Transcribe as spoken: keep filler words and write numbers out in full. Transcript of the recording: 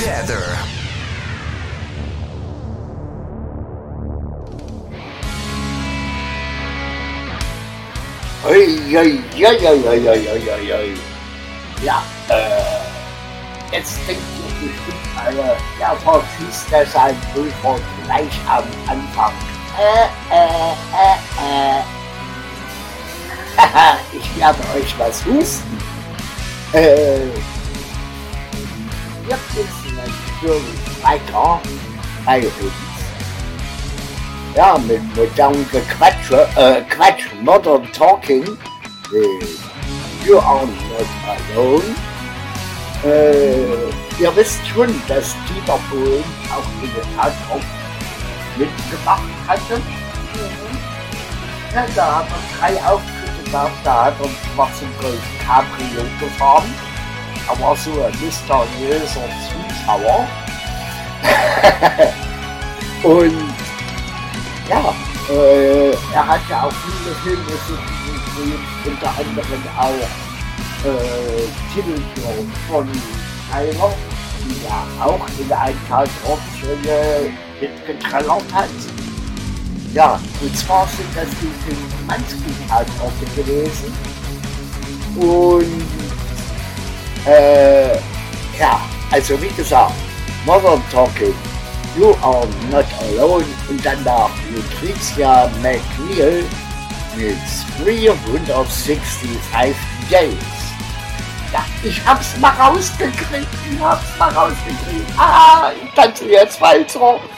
together. Ui, ui, ui, ui, ui, ui, ui, ui. Ja, äh, jetzt denkt ihr bestimmt alle, der Verpflichter sein Prüfer gleich am Anfang. Äh, äh, äh, äh. Haha, ich werde euch was husten. Äh, wir sitzen natürlich weiter bei uns. Ja, mit modernem Gequatsche, äh, Quatsch, Modern Talking, with You Are Not Alone. Äh, ihr wisst schon, dass Dieter Bohlen auch in der Tat auch mitgemacht hatte. Mhm. Ja, da hat er drei Auftritte gehabt, da hat er einen schwarzen Golf Cabrio gefahren. Er war so ein mysteriöser Zuschauer. Und ja, äh, er hat ja auch viele Filme gedreht, unter anderem auch äh, Titel von Tyler, die ja auch in der Eintagshauptstelle mitgetrellert hat. Ja, und zwar sind das die Filmanski-Tatorte gewesen. Und äh, ja, also wie gesagt, Modern Talking, You Are Not Alone und danach Patricia McNeil mit dreihundertfünfundsechzig Days. Ja, ich hab's mal rausgekriegt, ich hab's mal rausgekriegt. Ah, ich tanze jetzt weiter.